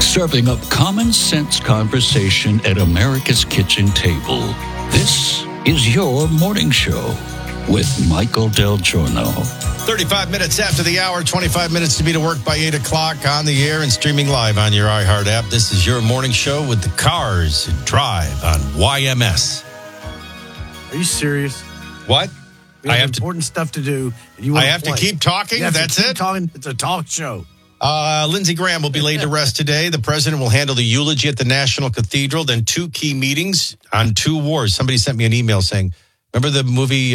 serving up common sense conversation at America's kitchen table. This is your morning show with Michael Del Giorno. 35 minutes after the hour, 25 minutes to be to work by 8 o'clock on the air and streaming live on your iHeart app. This is your morning show with the Cars Drive on YMS. Are you serious? What? We have important stuff to do. And you I have to keep talking? That's it? It's a talk show. Lindsey Graham will be laid to rest today. The president will handle the eulogy at the National Cathedral, then two key meetings on two wars. Somebody sent me an email saying, remember the movie,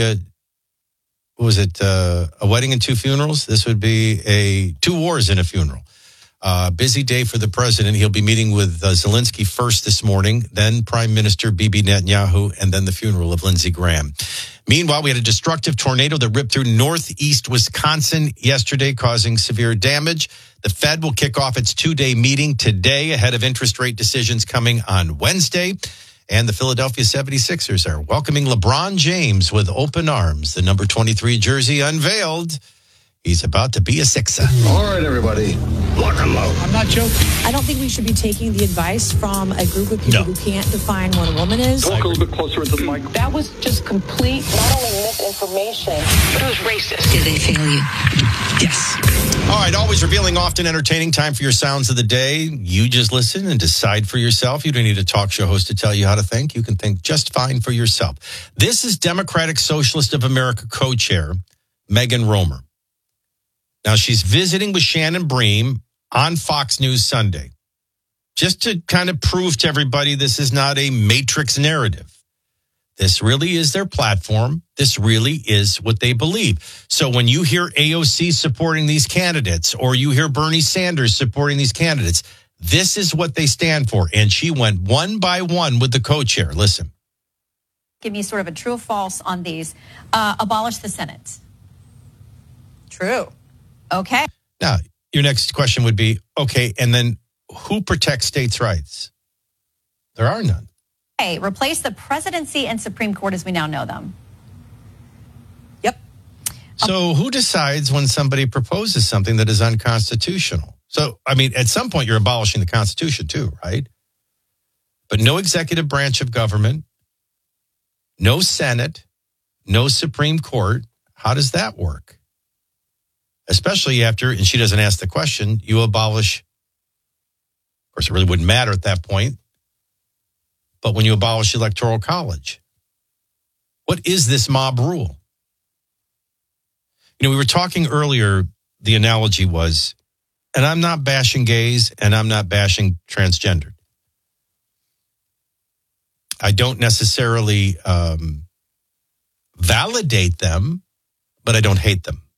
what was it, A Wedding and Two Funerals? This would be two wars in a funeral. Busy day for the president. He'll be meeting with Zelensky first this morning, then Prime Minister Bibi Netanyahu, and then the funeral of Lindsey Graham. Meanwhile, we had a destructive tornado that ripped through northeast Wisconsin yesterday, causing severe damage. The Fed will kick off its two-day meeting today ahead of interest rate decisions coming on Wednesday. And the Philadelphia 76ers are welcoming LeBron James with open arms. The number 23 jersey unveiled. He's about to be a Sixer. All right, everybody, lock and load. I'm not joking. I don't think we should be taking the advice from a group of people who can't define what a woman is. Talk a little bit closer into the mic. That was just complete, not only misinformation, but it was racist. Did they fail you? Yes. All right, always revealing, often entertaining. Time for your sounds of the day. You just listen and decide for yourself. You don't need a talk show host to tell you how to think. You can think just fine for yourself. This is Democratic Socialist of America co-chair Megan Romer. Now, she's visiting with Shannon Bream on Fox News Sunday, just to kind of prove to everybody this is not a matrix narrative. This really is their platform. This really is what they believe. So when you hear AOC supporting these candidates, or you hear Bernie Sanders supporting these candidates, this is what they stand for. And she went one by one with the co-chair. Listen. Give me sort of a true or false on these. Abolish the Senate. True. Okay. Now, your next question would be, okay, and then who protects states' rights? There are none. Hey, replace the presidency and Supreme Court as we now know them. Yep. So who decides when somebody proposes something that is unconstitutional? So, I mean, at some point you're abolishing the Constitution too, right? But no executive branch of government, no Senate, no Supreme Court. How does that work? Especially after, and she doesn't ask the question, you abolish, of course, it really wouldn't matter at that point, but when you abolish the Electoral College, what is this mob rule? You know, we were talking earlier, the analogy was, and I'm not bashing gays and I'm not bashing transgendered. I don't necessarily validate them, but I don't hate them.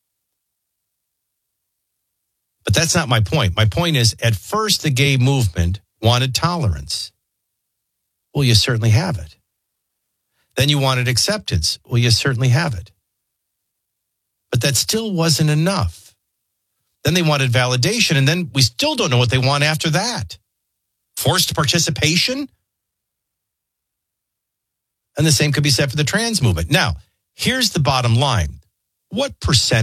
But that's not my point. My point is, at first, the gay movement wanted tolerance. Well, you certainly have it. Then you wanted acceptance. Well, you certainly have it. But that still wasn't enough. Then they wanted validation, and then we still don't know what they want after that. Forced participation? And the same could be said for the trans movement. Now, here's the bottom line. What percent